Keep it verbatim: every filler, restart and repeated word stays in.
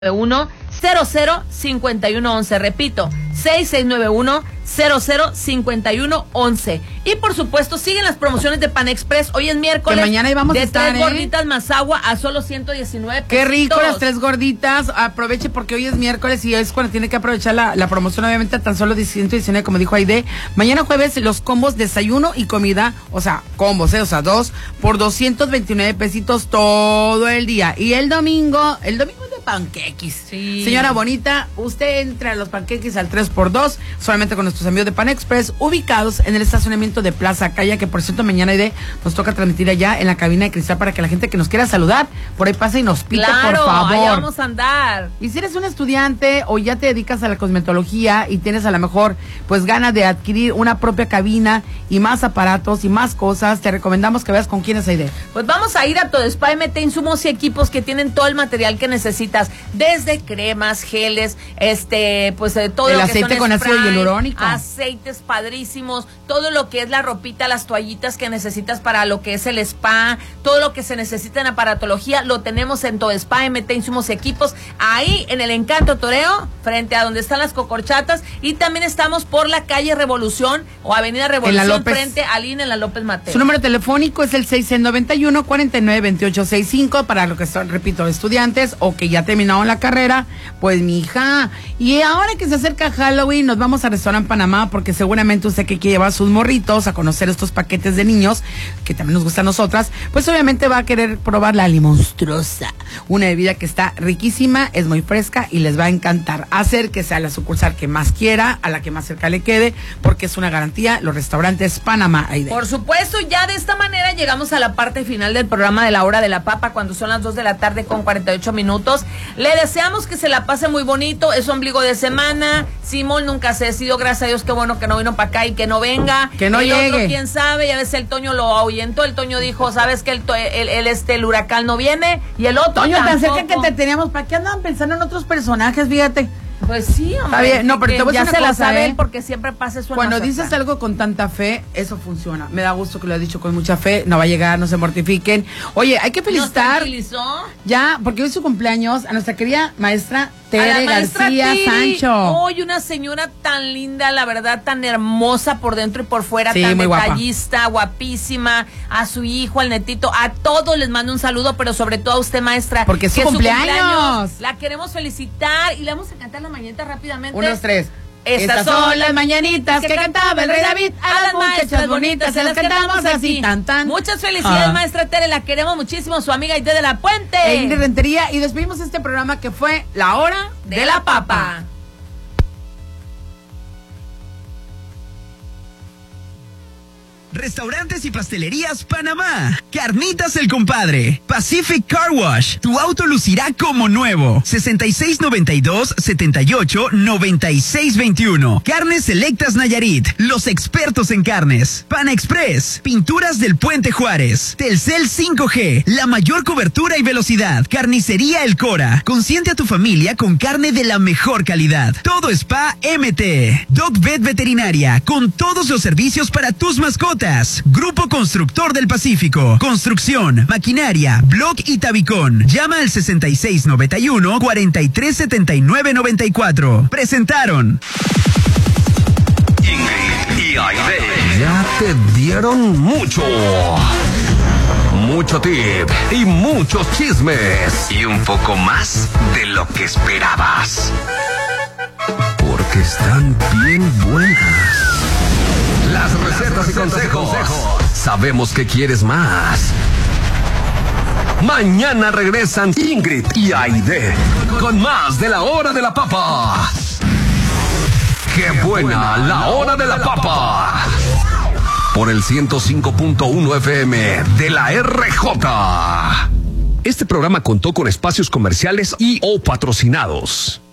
uno cero cero cinco uno once, repito, seis seis nueve uno cero cero cinco uno once. Y por supuesto siguen las promociones de Pan Express. Hoy es miércoles, que mañana íbamos de a estar, tres ¿eh? gorditas más agua a solo ciento diecinueve Qué rico pesitos. las tres gorditas. Aproveche porque hoy es miércoles y es cuando tiene que aprovechar la, la promoción, obviamente a tan solo ciento diecinueve, como dijo Aide. Mañana jueves los combos desayuno y comida, o sea, combos, ¿eh? O sea, dos por doscientos veintinueve pesitos todo el día. Y el domingo, el domingo es de panquequis. Sí. Señora bonita, usted entra a los panquequis al tres por dos, solamente con nuestros amigos de Pan Express, ubicados en el estacionamiento de Plaza Calla, que por cierto mañana Aide nos toca transmitir allá en la cabina de cristal para que la gente que nos quiera saludar, por ahí pase y nos pite, claro, por favor. Allá vamos a andar. Y si eres un estudiante o ya te dedicas a la cosmetología y tienes a lo mejor pues ganas de adquirir una propia cabina y más aparatos y más cosas, te recomendamos que veas con quién es Aide. Pues vamos a ir a Todo Spa M T, insumos y equipos que tienen todo el material que necesitas, desde cremas, geles, este, pues de todo el lo que aceite son con spray, ácido hialurónico, aceites padrísimos, todo lo que es la ropita, las toallitas que necesitas para lo que es el spa, todo lo que se necesita en aparatología, lo tenemos en Todo Spa M T, insumos y equipos, ahí en el Encanto Toreo, frente a donde están las cocorchatas, y también estamos por la calle Revolución o Avenida Revolución, frente al I N E en la López Mateos. Su número telefónico es el seis nueve uno, cuatro nueve, veintiocho sesenta y cinco para lo que son, repito, estudiantes o que ya terminaron la carrera, pues mi hija. Y ahora que se acerca Halloween, nos vamos a Restaurant Panamá, porque seguramente usted que quiere llevar sus morritos a conocer estos paquetes de niños, que también nos gustan a nosotras, pues obviamente va a querer probar la Limonstruosa, una bebida que está riquísima, es muy fresca y les va a encantar. Acérquese a la sucursal que más quiera, a la que más cerca le quede, porque es una garantía, los restaurantes Panamá. Aide. Por supuesto, ya de esta manera llegamos a la parte final del programa de La Hora de la Papa, cuando son las dos de la tarde con cuarenta y ocho minutos. Le deseamos que se la pase muy bonito, es ombligo de semana. Simón nunca se decidió, gracias a Dios, qué bueno que no vino para acá y que no venga. Que no el llegue. Otro, quién sabe, ya ves, el Toño lo ahuyentó, el Toño dijo, sabes que el, el, el, este, el huracán no viene, y el otro Toño, tan tampoco. cerca que te teníamos, ¿para qué andaban pensando en otros personajes? Fíjate. Pues sí, hombre. Está bien, no, pero te voy a ya decir se una la cosa, sabe ¿eh? él, porque siempre pasa eso en Cuando Mazatlán. dices algo con tanta fe, eso funciona. Me da gusto que lo has dicho con mucha fe. No va a llegar, no se mortifiquen. Oye, hay que felicitar ya, porque hoy es su cumpleaños, a nuestra querida maestra Tere García Tiri. Sancho. Hoy una señora tan linda, la verdad, tan hermosa por dentro y por fuera, sí, tan muy detallista, guapa. Guapísima, a su hijo, al netito, a todos les mando un saludo, pero sobre todo a usted, maestra. Porque es su cumpleaños. su cumpleaños. La queremos felicitar y le vamos a cantar la mañanita rápidamente. Unos tres. Estas, Estas son las mañanitas que, que cantaba el rey David. A las muchachas bonitas se las cantamos así, tan tan. Muchas felicidades, ah. maestra Tere, la queremos muchísimo, su amiga Aide de la Puente. E Ingrid Rentería, y despedimos este programa que fue La Hora de, de la, la Papa. Papa. Restaurantes y pastelerías Panamá. Carnitas El Compadre. Pacific Car Wash. Tu auto lucirá como nuevo. sesenta y seis noventa y dos, setenta y ocho, noventa y seis veintiuno. Carnes Selectas Nayarit. Los expertos en carnes. Pan Express. Pinturas del Puente Juárez. Telcel cinco G. La mayor cobertura y velocidad. Carnicería El Cora. Consiente a tu familia con carne de la mejor calidad. Todo Spa M T. Dog Vet Veterinaria. Con todos los servicios para tus mascotas. Grupo Constructor del Pacífico. Construcción, maquinaria, block y tabicón. Llama al sesenta y seis noventa y uno, cuarenta y tres setenta y nueve noventa y cuatro. Presentaron Ingrid y Aide. Ya te dieron mucho. Mucho tip y muchos chismes. Y un poco más de lo que esperabas. Porque están bien buenas. Las recetas y consejos. Sabemos que quieres más. Mañana regresan Ingrid y Aide con más de La Hora de la Papa. ¡Qué buena La Hora de la Papa! Por el ciento cinco punto uno F M de la R J. Este programa contó con espacios comerciales y o patrocinados.